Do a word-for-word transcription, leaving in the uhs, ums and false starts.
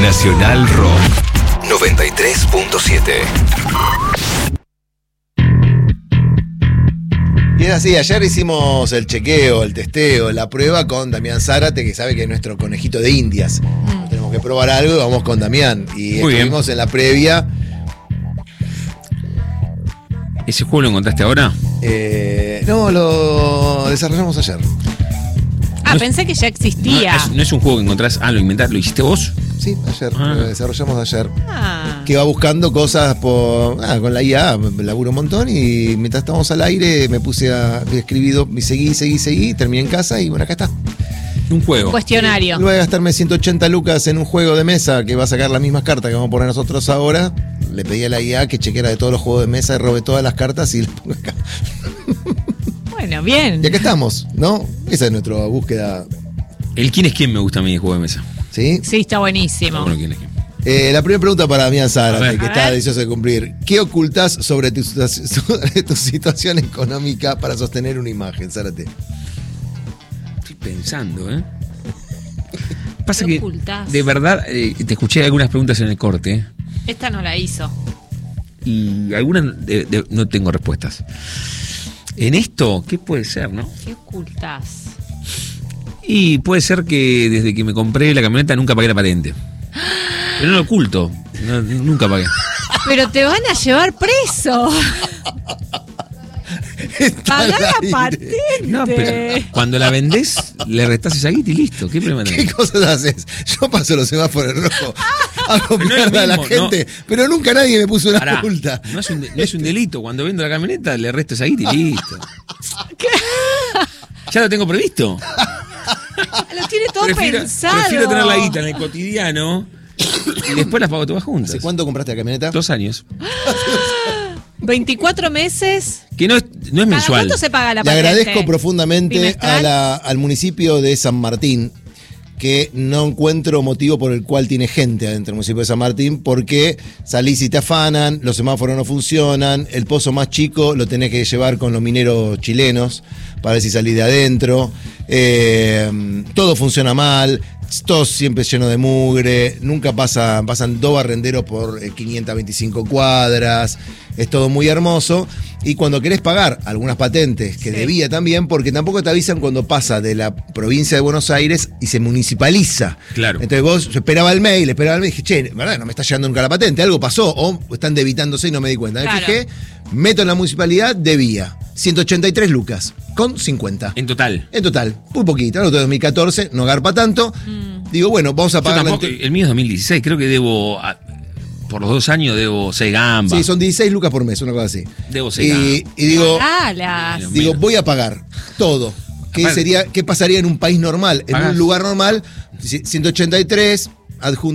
Nacional Rock noventa y tres punto siete. Y es así, ayer hicimos el chequeo, el testeo, la prueba con Damián Zárate, que sabe que es nuestro conejito de indias. Mm. Tenemos que probar algo y vamos con Damián. Y Muy estuvimos bien. En la previa. ¿Ese juego lo encontraste ahora? Eh, no, lo desarrollamos ayer. Ah, no pensé es, que ya existía. No es, no es un juego que encontrás. Ah, lo inventaste, ¿lo hiciste vos? Sí, ayer, ah. lo desarrollamos ayer. Ah. Que va buscando cosas por. Ah, con la I A, laburo un montón y mientras estábamos al aire me puse a. escribí, me seguí, seguí, seguí, terminé en casa y bueno, acá está. Un juego. Un cuestionario. Voy a gastarme ciento ochenta lucas en un juego de mesa que va a sacar las mismas cartas que vamos a poner nosotros ahora. Le pedí a la I A que chequeara de todos los juegos de mesa, robe todas las cartas y las ponga acá. Bueno, bien. Y acá estamos, ¿no? Esa es nuestra búsqueda. El quién es quién me gusta a mí de juego de mesa. ¿Sí? Sí, está buenísimo. Bueno, ¿quién es quién? Eh, la primera pregunta para Damián Zárate, que A está ver. deseoso de cumplir. ¿Qué ocultás sobre tu, sobre tu situación económica para sostener una imagen, Zárate? Estoy pensando, ¿eh? Pasa ¿Qué que, ocultás? de verdad, eh, te escuché algunas preguntas en el corte Esta no la hizo. y algunas de- de- no tengo respuestas. En esto, ¿qué puede ser, no? ¿Qué ocultás? Y puede ser que desde que me compré la camioneta nunca pagué la patente. Pero no lo oculto, no, nunca pagué. Pero te van a llevar preso. Pagá la patente. No, pero cuando la vendés, le restás esa guita y listo. ¿Qué problema ¿Qué tenés? cosas haces? Yo paso los semáforos rojos, hago Pero no es lo mierda a la mismo, gente, pero nunca nadie me puso una Pará, multa. no es, un, de- no es un delito. Cuando vendo la camioneta, le resto esa guita y listo. Ya lo tengo previsto. Lo tiene todo Prefiero, pensado. prefiero tener la guita en el cotidiano y después las pago todas juntas. ¿Hace cuánto compraste la camioneta? Dos años. veinticuatro meses. Que no es, no es ¿Cada mensual. cuánto se paga la Le patente? agradezco profundamente ¿Bimestral? a la- al municipio de San Martín, que no encuentro motivo por el cual tiene gente adentro del municipio de San Martín, porque salís y te afanan, los semáforos no funcionan, el pozo más chico lo tenés que llevar con los mineros chilenos para ver si salís de adentro, eh, todo funciona mal, todo siempre lleno de mugre, nunca pasa, pasan dos barrenderos por eh, quinientas veinticinco cuadras, es todo muy hermoso. Y cuando querés pagar algunas patentes, que Sí. debía también, porque tampoco te avisan cuando pasa de la provincia de Buenos Aires y se municipaliza. Claro. Entonces vos, yo esperaba el mail, esperaba el mail, dije, che, ¿verdad? No me está llegando nunca la patente, algo pasó, o están debitándose y no me di cuenta. Me Claro. fijé, meto en la municipalidad, debía ciento ochenta y tres lucas, con cincuenta. En total. En total, muy poquito, ¿no? dos mil catorce, no garpa tanto. Digo, bueno, vamos a Yo pagar. tampoco, el mío es dos mil dieciséis. Creo que debo, a- por los dos años, debo seis gambas. Sí, son dieciséis lucas por mes, una cosa así. Debo seis Y, gambas. y digo, Pagalas. Bueno. digo, menos. voy a pagar todo. ¿Qué, Aparte- sería, ¿Qué pasaría en un país normal? En Pagás. un lugar normal, ciento ochenta y tres, adjunto